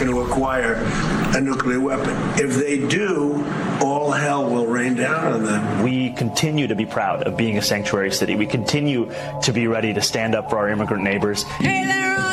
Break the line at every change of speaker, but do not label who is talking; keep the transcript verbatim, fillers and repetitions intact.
going to acquire a nuclear weapon. If they do, all hell will rain down on them.
We continue to be proud of being a sanctuary city. We continue to be ready to stand up for our immigrant neighbors.
Hey there,